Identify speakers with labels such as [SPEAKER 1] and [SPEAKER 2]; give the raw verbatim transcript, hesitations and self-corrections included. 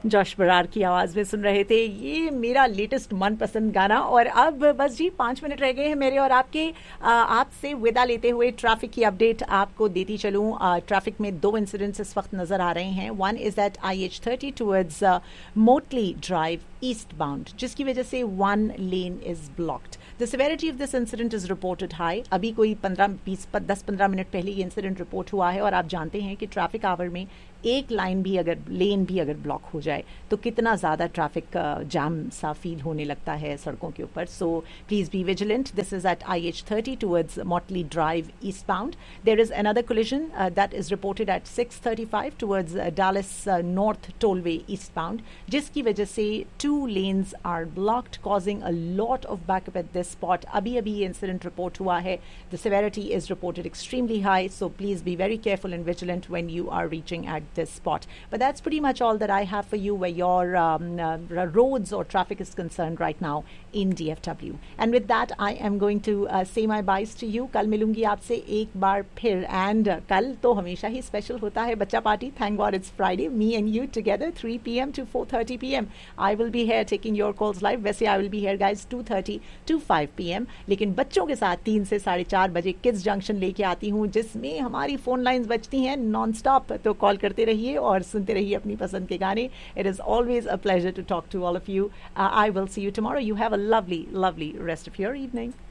[SPEAKER 1] Josh Brar की आवाज़ में सुन रहे थे ये मेरा लेटेस्ट मनपसंद गाना। और अब बस जी पाँच मिनट रह गए हैं मेरे और आपके आपसे विदा लेते हुए ट्रैफिक की अपडेट आपको देती चलूँ। ट्रैफिक में दो इंसिडेंट्स इस वक्त नज़र आ रहे हैं। One is eight I H thirty towards Motley drive east bound, जिसकी वजह से one lane is blocked. The severity of this incident is reported high. अभी कोई पंद्रह बीस दस पंद्रह मिनट पहले ये इंसिडेंट रिपोर्ट हुआ है और आप जानते हैं कि ट्रैफिक आवर में एक लाइन भी अगर लेन भी अगर ब्लॉक हो जाए तो कितना ज़्यादा ट्रैफिक जाम सा फील होने लगता है सड़कों के ऊपर। So please be vigilant. This is eight I H thirty towards Motley drive east bound. There is another collision that is reported eight six thirty five towards Dallas north tollway east bound, जिसकी वजह से to lens are blocked causing a lot of backup at this spot. अभी अभी ये incident report हुआ है। The severity is reported extremely high, so please be very careful and vigilant when you are reaching at this spot. But that's pretty much all that I have for you where your um, uh, roads or traffic is concerned right now in D F W. And with that, I am going to uh, say my byes to you. कल मिलूंगी आपसे एक बार फिर, and uh, कल तो हमेशा ही special होता है बच्चा party. Thank God it's Friday. Me and you together three p m to four thirty p m. I will be here taking your calls live. वैसे I will be here guys two thirty to five p m. लेकिन बच्चों के साथ तीन से साढ़े चार बजे किड्स जंक्शन लेके आती हूँ, जिसमें हमारी फोन लाइंस बजती हैं नॉन स्टॉप। तो कॉल करते रहिए और सुनते रहिए अपनी पसंद के गाने। It is always a pleasure to talk to all of you. I will see you tomorrow. You have a lovely lovely rest of your evening.